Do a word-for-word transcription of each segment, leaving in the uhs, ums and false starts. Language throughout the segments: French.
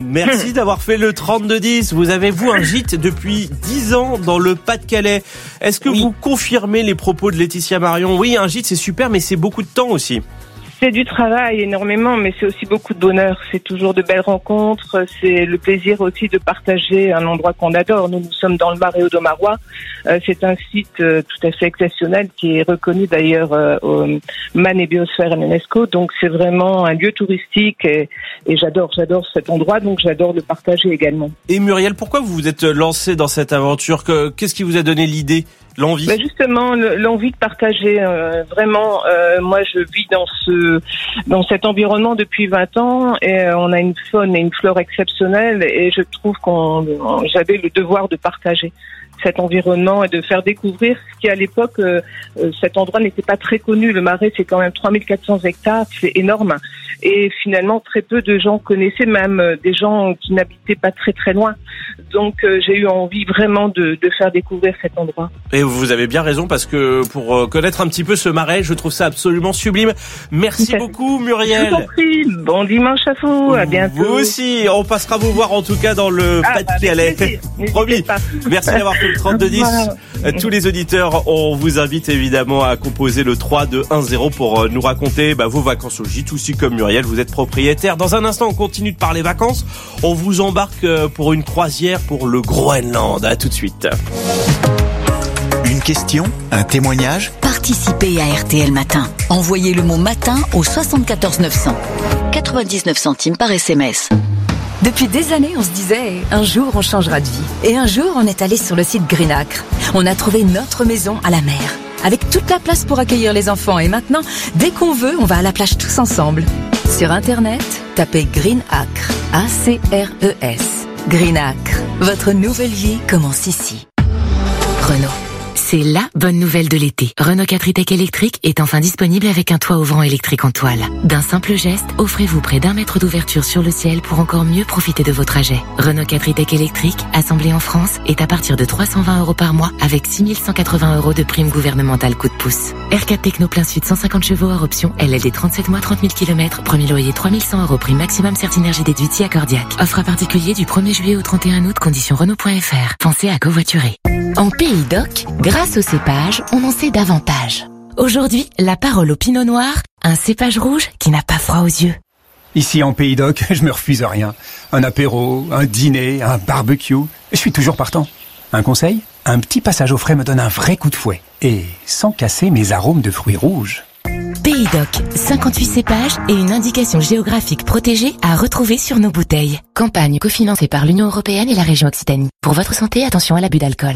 Merci d'avoir fait le trente-deux dix. Vous avez, vous, un gîte depuis dix ans dans le Pas-de-Calais. Est-ce que oui. vous confirmez les propos de Laetitia Marion ? Oui, un gîte, c'est super, mais c'est beaucoup de temps aussi. C'est du travail énormément, mais c'est aussi beaucoup de bonheur. C'est toujours de belles rencontres. C'est le plaisir aussi de partager un endroit qu'on adore. Nous, nous sommes dans le Marais Audomarois. Euh, c'est un site euh, tout à fait exceptionnel qui est reconnu d'ailleurs euh, au Man et Biosphère à l'UNESCO. Donc, c'est vraiment un lieu touristique et, et j'adore, j'adore cet endroit. Donc, j'adore le partager également. Et Muriel, pourquoi vous vous êtes lancée dans cette aventure ? Qu'est-ce qui vous a donné l'idée ? L'envie. Ben justement, l'envie de partager. Euh, vraiment, euh, moi, je vis dans ce, dans cet environnement depuis vingt ans et euh, on a une faune et une flore exceptionnelles et je trouve qu'on, j'avais le devoir de partager cet environnement et de faire découvrir ce qui à l'époque, euh, cet endroit n'était pas très connu. Le Marais, c'est quand même trois mille quatre cents hectares, c'est énorme. Et finalement, très peu de gens connaissaient, même euh, des gens qui n'habitaient pas très très loin. Donc, euh, j'ai eu envie vraiment de, de faire découvrir cet endroit. Et vous avez bien raison, parce que pour connaître un petit peu ce Marais, je trouve ça absolument sublime. Merci beaucoup, Muriel. Je vous en prie. Bon dimanche à vous. À bientôt. Vous aussi. On passera vous voir en tout cas dans le ah, Pas-de-Calais. Promis. Merci d'avoir fait le trente-deux dix. Voilà. Tous les auditeurs, on vous invite évidemment à composer le trois deux un zéro pour nous raconter bah, vos vacances au gîte, aussi comme Muriel, vous êtes propriétaire. Dans un instant, on continue de parler vacances. On vous embarque pour une croisière pour le Groenland. À tout de suite. Une question, un témoignage ? Participez à R T L Matin. Envoyez le mot matin au soixante-quatorze neuf cents. quatre-vingt-dix-neuf centimes par S M S. Depuis des années, on se disait « un jour, on changera de vie ». Et un jour, on est allé sur le site Greenacre. On a trouvé notre maison à la mer, avec toute la place pour accueillir les enfants. Et maintenant, dès qu'on veut, on va à la plage tous ensemble. Sur Internet, tapez Greenacre, A C R E S. Greenacre, votre nouvelle vie commence ici. Renault. C'est la bonne nouvelle de l'été. Renault quatre e-Tech électrique est enfin disponible avec un toit ouvrant électrique en toile. D'un simple geste, offrez-vous près d'un mètre d'ouverture sur le ciel pour encore mieux profiter de vos trajets. Renault quatre e-Tech électrique, assemblé en France, est à partir de trois cent vingt euros par mois avec six mille cent quatre-vingts euros de prime gouvernementale coup de pouce. R quatre Techno plein sud cent cinquante chevaux hors option, L L D trente-sept mois trente mille kilomètres, premier loyer trois mille cent euros, prime maximum Certinergie déduite si accordiaque. Offre à particulier du premier juillet au trente et un août, conditions Renault point F R. Pensez à covoiturer. En Pays d'Oc, grâce au cépage, on en sait davantage. Aujourd'hui, la parole au Pinot Noir, un cépage rouge qui n'a pas froid aux yeux. Ici en Pays d'Oc, je me refuse à rien. Un apéro, un dîner, un barbecue, je suis toujours partant. Un conseil ? Un petit passage au frais me donne un vrai coup de fouet. Et sans casser mes arômes de fruits rouges. Pays d'Oc, cinquante-huit cépages et une indication géographique protégée à retrouver sur nos bouteilles. Campagne cofinancée par l'Union européenne et la région Occitanie. Pour votre santé, attention à l'abus d'alcool.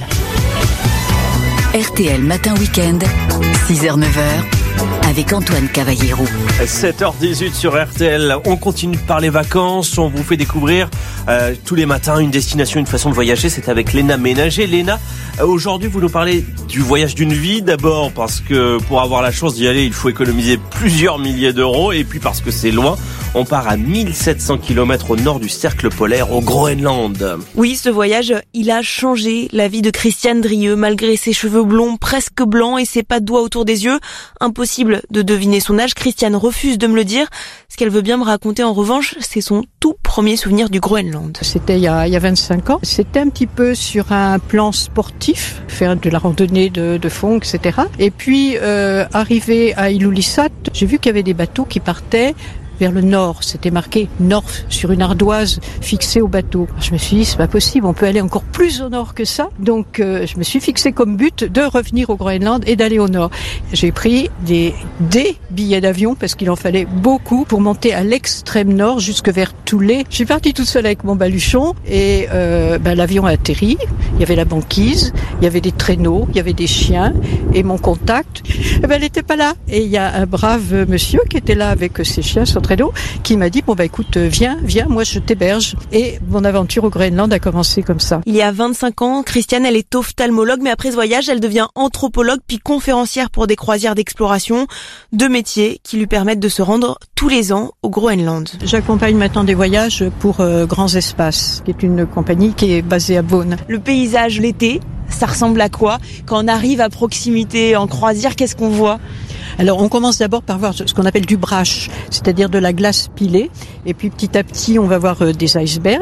R T L Matin Week-end, six heures neuf heures, avec Antoine Cavallero. sept heures dix-huit sur R T L. On continue de parler vacances. On vous fait découvrir euh, tous les matins une destination, une façon de voyager. C'est avec Léna Ménager. Léna, euh, aujourd'hui, vous nous parlez du voyage d'une vie. D'abord parce que pour avoir la chance d'y aller, il faut économiser plusieurs milliers d'euros. Et puis parce que c'est loin. On part à mille sept cents kilomètres au nord du cercle polaire, au Groenland. Oui, ce voyage, il a changé la vie de Christiane Drieux. Malgré ses cheveux blonds presque blancs et ses pas de doigts autour des yeux, impossible de deviner son âge. Christiane refuse de me le dire. Ce qu'elle veut bien me raconter en revanche, c'est son tout premier souvenir du Groenland. C'était il y a, il y a vingt-cinq ans. C'était un petit peu sur un plan sportif, faire de la randonnée de, de fond, et cetera. Et puis, euh, arrivé à Ilulissat, j'ai vu qu'il y avait des bateaux qui partaient vers le nord. C'était marqué nord sur une ardoise fixée au bateau. Je me suis dit, c'est pas possible, on peut aller encore plus au nord que ça. Donc, euh, je me suis fixé comme but de revenir au Groenland et d'aller au nord. J'ai pris des, des billets d'avion parce qu'il en fallait beaucoup pour monter à l'extrême nord jusque vers Thule. Je suis partie toute seule avec mon baluchon et euh, ben, l'avion a atterri. Il y avait la banquise, il y avait des traîneaux, il y avait des chiens et mon contact, eh ben, elle n'était pas là. Et il y a un brave monsieur qui était là avec ses chiens, son traîneau, qui m'a dit, bon bah écoute, viens, viens, moi je t'héberge. Et mon aventure au Groenland a commencé comme ça. Il y a vingt-cinq ans, Christiane, elle est ophtalmologue, mais après ce voyage, elle devient anthropologue puis conférencière pour des croisières d'exploration. Deux métiers qui lui permettent de se rendre tous les ans au Groenland. J'accompagne maintenant des voyages pour euh, Grands Espaces, qui est une compagnie qui est basée à Beaune. Le paysage l'été, ça ressemble à quoi? Quand on arrive à proximité en croisière, qu'est-ce qu'on voit? Alors, on commence d'abord par voir ce qu'on appelle du brash, c'est-à-dire de la glace pilée. Et puis, petit à petit, on va voir des icebergs.